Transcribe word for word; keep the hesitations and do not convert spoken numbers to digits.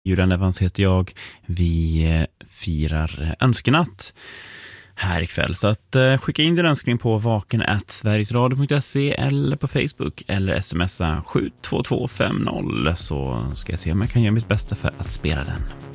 Julian Evans heter jag. Vi firar önskenatt här ikväll. Så att eh, skicka in din önskning på vaken at sverigesradio punkt se eller på Facebook eller smsa sju två två fem noll så ska jag se om jag kan göra mitt bästa för att spela den.